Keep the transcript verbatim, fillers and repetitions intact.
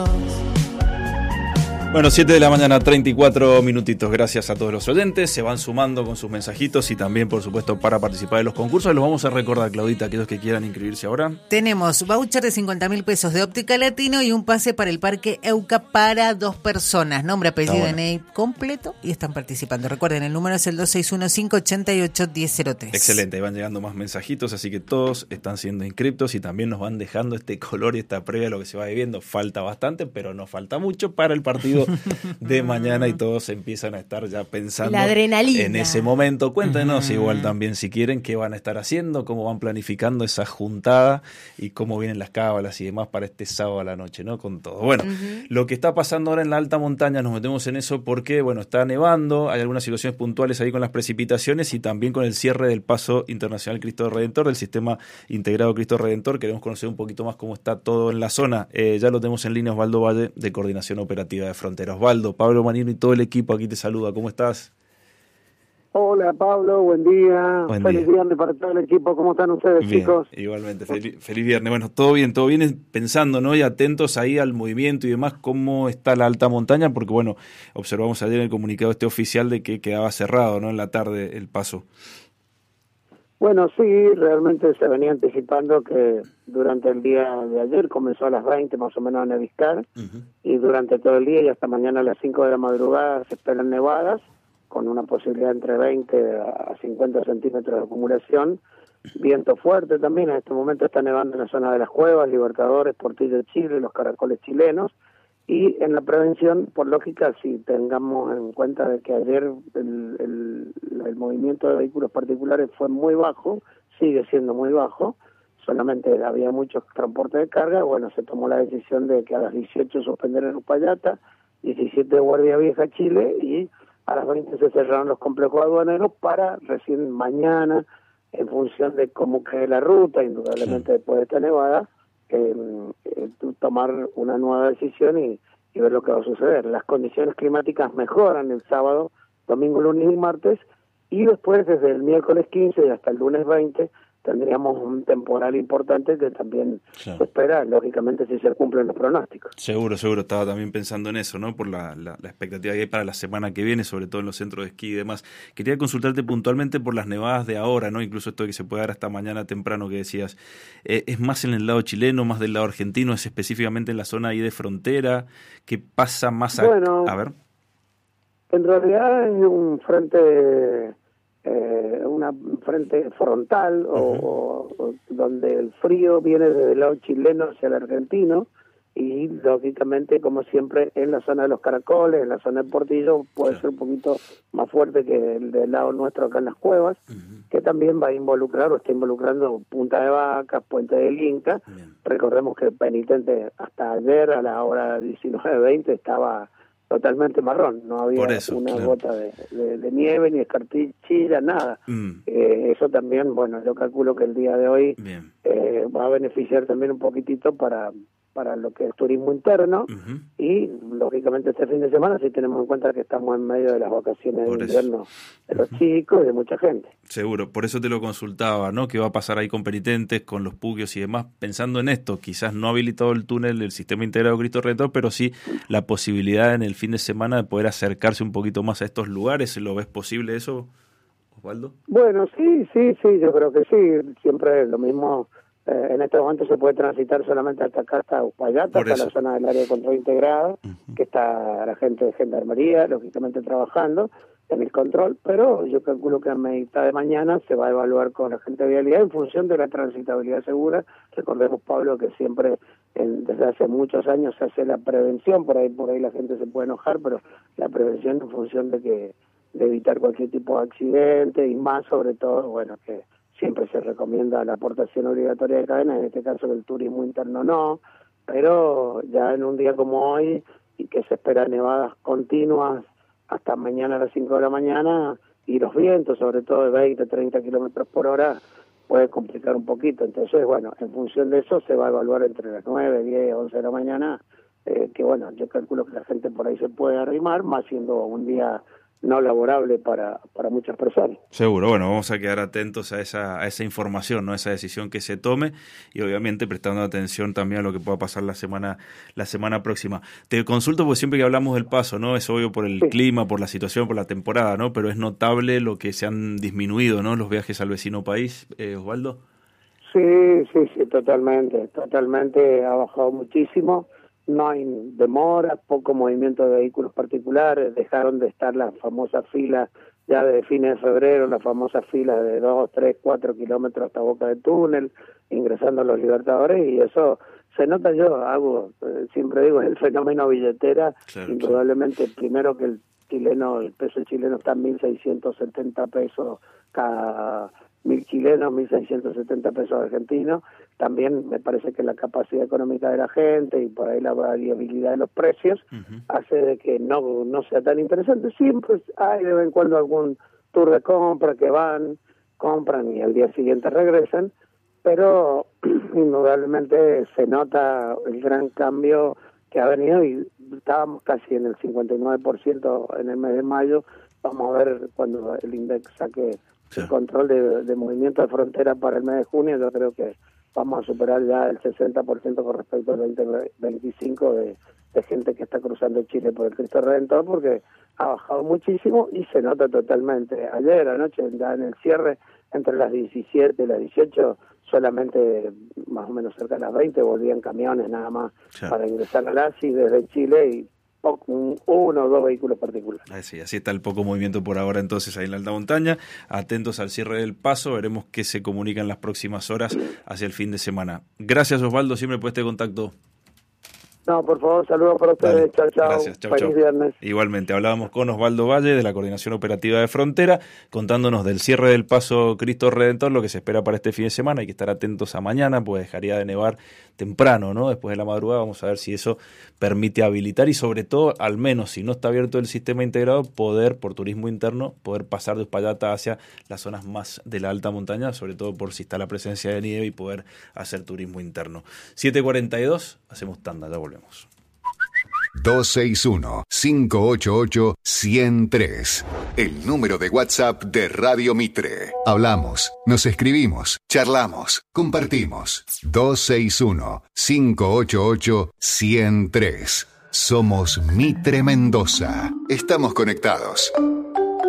Bueno, siete de la mañana, treinta y cuatro minutitos. Gracias a todos los oyentes. Se van sumando con sus mensajitos y también, por supuesto, para participar de los concursos. Los vamos a recordar, Claudita, aquellos que quieran inscribirse ahora. Tenemos voucher de cincuenta mil pesos de Óptica Latino y un pase para el Parque Euca para dos personas. Nombre, apellido, bueno. D N I completo y están participando. Recuerden, el número es el dos seis uno cinco, ocho ocho, uno cero cero tres. Excelente, ahí van llegando más mensajitos, así que todos están siendo inscriptos y también nos van dejando este color y esta previa de lo que se va viviendo. Falta bastante, pero no falta mucho para el partido de mañana y todos empiezan a estar ya pensando la adrenalina en ese momento. Cuéntenos uh-huh. igual también si quieren qué van a estar haciendo, cómo van planificando esa juntada y cómo vienen las cábalas y demás para este sábado a la noche, ¿no? Con todo. Bueno, uh-huh. lo que está pasando ahora en la alta montaña, nos metemos en eso porque, bueno, está nevando, hay algunas situaciones puntuales ahí con las precipitaciones y también con el cierre del Paso Internacional Cristo Redentor, del Sistema Integrado Cristo Redentor. Queremos conocer un poquito más cómo está todo en la zona. Eh, ya lo tenemos en línea Osvaldo Valle, de Coordinación Operativa de Fronteras. Osvaldo, Pablo Manino y todo el equipo aquí te saluda. ¿Cómo estás? Hola Pablo, buen día. Buen feliz día. viernes para todo el equipo. ¿Cómo están ustedes, bien, chicos? Igualmente, feliz, feliz viernes. Bueno, todo bien, todo bien, pensando, ¿no? Y atentos ahí al movimiento y demás, cómo está la alta montaña, porque bueno, observamos ayer en el comunicado este oficial de que quedaba cerrado, ¿no? En la tarde el paso. Bueno, sí, realmente se venía anticipando que durante el día de ayer comenzó a las veinte más o menos a neviscar, uh-huh. y durante todo el día y hasta mañana a las cinco de la madrugada se esperan nevadas, con una posibilidad entre veinte a cincuenta centímetros de acumulación, viento fuerte también. En este momento está nevando en la zona de las Cuevas, Libertadores, Portillo de Chile, los Caracoles chilenos, y en la prevención, por lógica, si tengamos en cuenta de que ayer el, el, el movimiento de vehículos particulares fue muy bajo, sigue siendo muy bajo, solamente había muchos transportes de carga, bueno, se tomó la decisión de que a las dieciocho suspender en Uspallata, diecisiete de Guardia Vieja, Chile, y a las veinte se cerraron los complejos aduaneros para recién mañana, en función de cómo quede la ruta, indudablemente después de esta nevada, eh, eh, tomar una nueva decisión y, y ver lo que va a suceder. Las condiciones climáticas mejoran el sábado, domingo, lunes y martes, y después desde el miércoles quince y hasta el lunes veinte tendríamos un temporal importante que también claro. se espera, lógicamente, si se cumplen los pronósticos. Seguro, seguro. Estaba también pensando en eso, ¿no? Por la, la, la expectativa que hay para la semana que viene, sobre todo en los centros de esquí y demás. Quería consultarte puntualmente por las nevadas de ahora, ¿no? Incluso esto que se puede dar hasta mañana temprano que decías. Eh, ¿Es más en el lado chileno, más del lado argentino? ¿Es específicamente en la zona ahí de frontera? ¿Qué pasa más a, bueno, a ver? En realidad es un frente... Eh, una frente frontal uh-huh. o, o donde el frío viene desde el lado chileno hacia el argentino y lógicamente, como siempre, en la zona de los Caracoles, en la zona del Portillo puede sí. ser un poquito más fuerte que el del lado nuestro acá en las Cuevas, uh-huh. que también va a involucrar o está involucrando Punta de Vacas, Puente del Inca. Bien. Recordemos que el penitente hasta ayer a la hora diecinueve veinte estaba totalmente marrón, no había eso, una claro. gota de, de, de nieve, ni escarchilla, nada. Mm. Eh, eso también, bueno, yo calculo que el día de hoy eh, va a beneficiar también un poquitito para para lo que es turismo interno, uh-huh. y lógicamente este fin de semana sí tenemos en cuenta que estamos en medio de las vacaciones por de eso. invierno de los uh-huh. chicos y de mucha gente. Seguro, por eso te lo consultaba, ¿no? ¿Qué va a pasar ahí con penitentes, con los pugios y demás? Pensando en esto, quizás no ha habilitado el túnel, el sistema integrado Cristo Redentor, pero sí la posibilidad en el fin de semana de poder acercarse un poquito más a estos lugares. ¿Lo ves posible eso, Osvaldo? Bueno, sí, sí, sí, yo creo que sí, siempre es lo mismo. Eh, en este momento se puede transitar solamente hasta acá, hasta Uspallata, hasta la zona del área de control integrado, uh-huh. que está la gente de Gendarmería, lógicamente trabajando en el control, pero yo calculo que a mitad de mañana se va a evaluar con la gente de vialidad en función de la transitabilidad segura. Recordemos, Pablo, que siempre, en, desde hace muchos años, se hace la prevención, por ahí por ahí la gente se puede enojar, pero la prevención en función de que de evitar cualquier tipo de accidente y más sobre todo, bueno, que siempre se recomienda la aportación obligatoria de cadena, en este caso del turismo interno no, pero ya en un día como hoy, y que se esperan nevadas continuas hasta mañana a las cinco de la mañana, y los vientos, sobre todo de veinte, treinta kilómetros por hora, puede complicar un poquito. Entonces, bueno, en función de eso se va a evaluar entre las nueve, diez, once de la mañana, eh, que bueno, yo calculo que la gente por ahí se puede arrimar, más siendo un día no laborable para, para muchas personas. Seguro, bueno, vamos a quedar atentos a esa, a esa información, ¿no? A esa decisión que se tome y obviamente prestando atención también a lo que pueda pasar la semana, la semana próxima. Te consulto porque siempre que hablamos del Paso, ¿no? Es obvio por el sí. clima, por la situación, por la temporada, ¿no? Pero es notable lo que se han disminuido, ¿no? Los viajes al vecino país, eh, Osvaldo. Sí, sí, sí, totalmente, totalmente ha bajado muchísimo. No hay demora, poco movimiento de vehículos particulares, dejaron de estar las famosas filas ya de fines de febrero, las famosas filas de dos, tres, cuatro kilómetros hasta Boca del Túnel, ingresando a los Libertadores, y eso se nota. Yo hago, eh, siempre digo, es el fenómeno billetera, claro, indudablemente, claro. Primero que el chileno, el peso chileno está en mil seiscientos setenta pesos cada mil chilenos, mil seiscientos setenta pesos argentinos. También me parece que la capacidad económica de la gente y por ahí la variabilidad de los precios uh-huh. hace de que no no sea tan interesante. Siempre hay de vez en cuando algún tour de compra que van, compran y al día siguiente regresan, pero indudablemente se nota el gran cambio que ha venido y estábamos casi en el cincuenta y nueve por ciento en el mes de mayo. Vamos a ver cuando el INDEC saque sí. el control de, de movimiento de frontera para el mes de junio. Yo creo que vamos a superar ya el sesenta por ciento con respecto al veinte veinticinco de, de gente que está cruzando Chile por el Cristo Redentor, porque ha bajado muchísimo y se nota totalmente. Ayer anoche, ya en el cierre, entre las diecisiete y las dieciocho, solamente más o menos cerca de las veinte volvían camiones nada más sí. para ingresar al A S I desde Chile y Un, uno o dos vehículos particulares. Así, así está el poco movimiento por ahora entonces ahí en la alta montaña. Atentos al cierre del Paso, veremos qué se comunica en las próximas horas hacia el fin de semana. Gracias, Osvaldo, siempre por este contacto. No, por favor, saludos para ustedes. Chao, chao. Gracias, chao, Feliz chao. viernes. Igualmente, hablábamos con Osvaldo Valle de la Coordinación Operativa de Frontera, contándonos del cierre del Paso Cristo Redentor, lo que se espera para este fin de semana. Hay que estar atentos a mañana, pues dejaría de nevar temprano, ¿no? Después de la madrugada, vamos a ver si eso permite habilitar y sobre todo, al menos si no está abierto el sistema integrado, poder, por turismo interno, poder pasar de Uspallata hacia las zonas más de la alta montaña, sobre todo por si está la presencia de nieve y poder hacer turismo interno. siete cuarenta y dos, hacemos tanda, ya volvemos. dos seis uno, cinco ocho ocho, uno cero tres. El número de WhatsApp de Radio Mitre. Hablamos, nos escribimos, charlamos, compartimos. dos seis uno, cinco ocho ocho, uno cero tres. Somos Mitre Mendoza. Estamos conectados.